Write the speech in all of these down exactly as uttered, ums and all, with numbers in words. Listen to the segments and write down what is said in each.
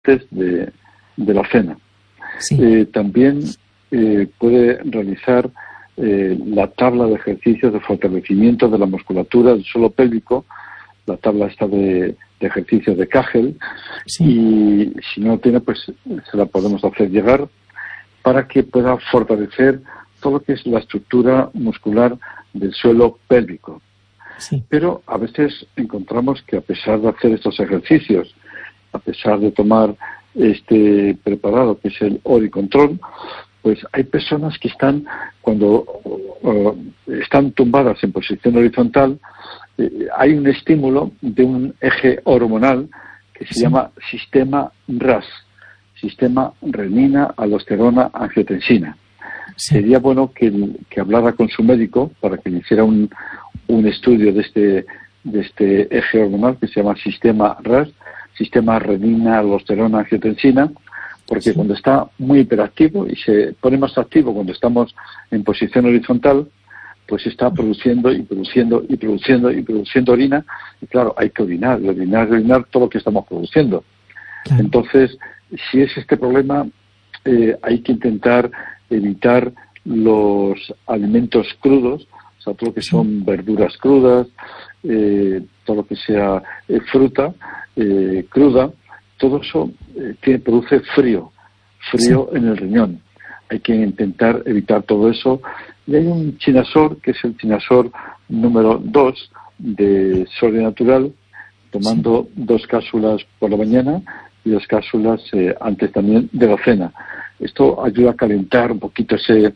antes de, de la cena. Sí. Eh, también eh, puede realizar eh, la tabla de ejercicios de fortalecimiento de la musculatura del suelo pélvico, la tabla esta de, de ejercicios de Kegel, Sí. y si no tiene, pues se la podemos hacer llegar para que pueda fortalecer todo lo que es la estructura muscular del suelo pélvico. Sí. Pero a veces encontramos que a pesar de hacer estos ejercicios, a pesar de tomar este preparado que es el Oricontrol, pues hay personas que están, cuando uh, están tumbadas en posición horizontal, eh, hay un estímulo de un eje hormonal que se Sí. llama sistema R A S, sistema renina, aldosterona, angiotensina. Sí. Sería bueno que, que hablara con su médico para que le hiciera un, un estudio de este, de este eje hormonal que se llama sistema R A S, sistema renina, aldosterona, angiotensina, porque Sí. cuando está muy hiperactivo y se pone más activo cuando estamos en posición horizontal, pues está produciendo y produciendo y produciendo y produciendo orina, y claro, hay que orinar, y orinar, y orinar todo lo que estamos produciendo. Claro. Entonces, si es este problema, eh, hay que intentar evitar los alimentos crudos, o sea, todo lo que son verduras crudas, eh, todo lo que sea eh, fruta eh, cruda, todo eso eh, que produce frío, frío Sí. en el riñón. Hay que intentar evitar todo eso. Y hay un chinasor, que es el chinasor número dos de Soria Natural, tomando sí. dos cápsulas por la mañana y dos cápsulas eh, antes también de la cena. Esto ayuda a calentar un poquito ese,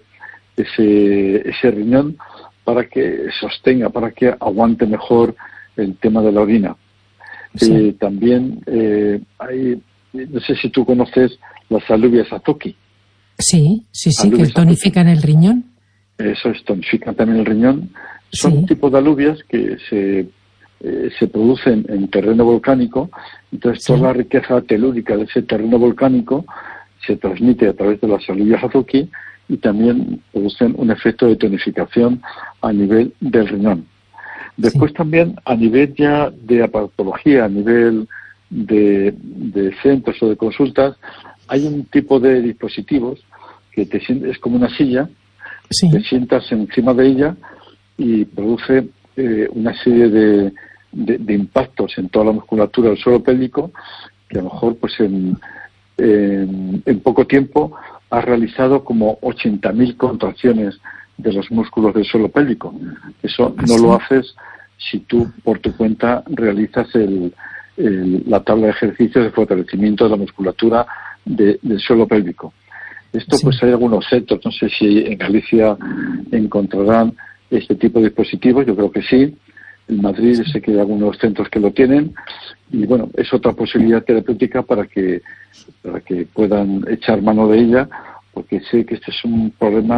ese, ese riñón para que sostenga, para que aguante mejor el tema de la orina. Sí. Eh, también eh, hay, no sé si tú conoces las alubias satoki. Sí, sí, sí, alubias que tonifican el riñón. Eso es, tonifican también el riñón. Son sí. un tipo de alubias que se, eh, se producen en terreno volcánico. Entonces, sí. toda la riqueza telúrica de ese terreno volcánico se transmite a través de las alubias satoki y también producen un efecto de tonificación a nivel del riñón. Después sí. también a nivel ya de aparatología, a nivel de, de centros o de consultas, hay un tipo de dispositivos que te es como una silla, sí. te sientas encima de ella y produce eh, una serie de, de, de impactos en toda la musculatura del suelo pélvico que a lo mejor pues en, en, en poco tiempo has realizado como ochenta mil contracciones de los músculos del suelo pélvico. Eso no ¿sí? lo haces si tú por tu cuenta realizas el, el, la tabla de ejercicios de fortalecimiento de la musculatura de, del suelo pélvico. Esto sí. pues hay algunos centros, no sé si en Galicia encontrarán este tipo de dispositivos, yo creo que sí. En Madrid sí. sé que hay algunos centros que lo tienen y bueno, es otra posibilidad terapéutica para que para que puedan echar mano de ella, porque sé que este es un problema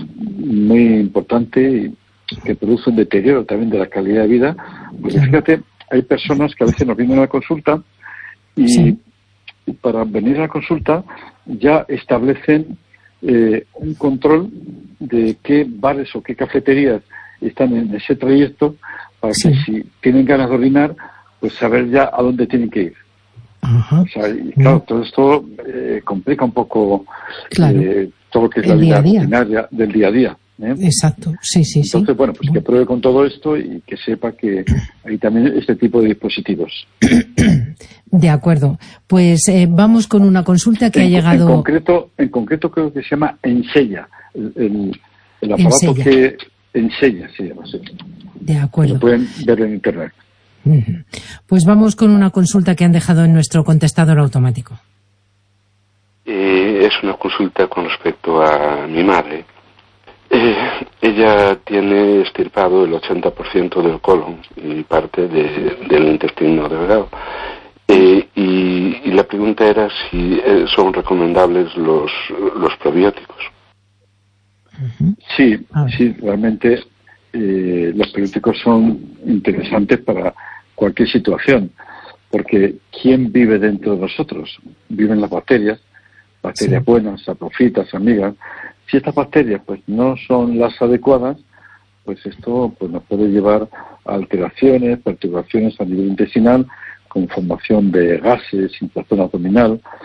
muy importante y que produce un deterioro también de la calidad de vida, porque fíjate, hay personas que a veces nos vienen a la consulta y sí. para venir a la consulta ya establecen eh, un control de qué bares o qué cafeterías están en ese trayecto para que sí. si tienen ganas de orinar, pues saber ya a dónde tienen que ir. Ajá. O sea, y claro, todo esto eh, complica un poco claro. eh, todo lo que es el la vida día ordinaria del día a día. ¿eh? Exacto, sí, sí, Entonces, sí. bueno, pues que pruebe con todo esto y que sepa que hay también este tipo de dispositivos. De acuerdo. Pues eh, vamos con una consulta que en, ha llegado... En concreto, en concreto creo que se llama Ensella, el, el, el aparato Ensella. que Ensella se llama así. De acuerdo. Lo pueden ver en internet. Uh-huh. Pues vamos con una consulta que han dejado en nuestro contestador automático. Eh, es una consulta con respecto a mi madre. Eh, ella tiene extirpado el ochenta por ciento del colon y parte de, del intestino delgado. Eh, y, y la pregunta era si eh, son recomendables los, los probióticos. Uh-huh. Sí, sí, realmente eh, los probióticos son interesantes para cualquier situación, porque ¿quién vive dentro de nosotros? Viven las bacterias, bacterias sí. buenas, saprofitas, amigas. Si estas bacterias pues no son las adecuadas, pues esto pues nos puede llevar a alteraciones, perturbaciones a nivel intestinal, con formación de gases, inflación abdominal,